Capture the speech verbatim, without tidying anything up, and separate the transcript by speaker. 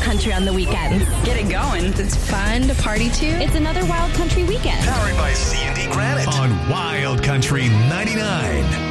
Speaker 1: country on the weekends.
Speaker 2: Get it going.
Speaker 3: It's fun to party to.
Speaker 1: It's another Wild Country weekend.
Speaker 4: Powered by C and D Granite.
Speaker 5: On Wild Country ninety-nine.